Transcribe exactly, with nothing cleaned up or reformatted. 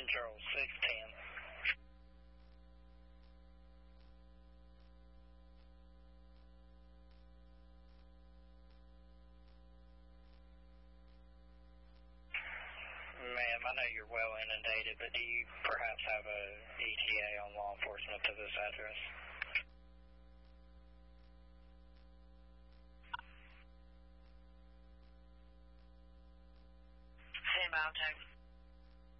Charles six ten. Ma'am, I know you're well inundated, but do you perhaps have a E T A on law enforcement to this address? Same amount of time.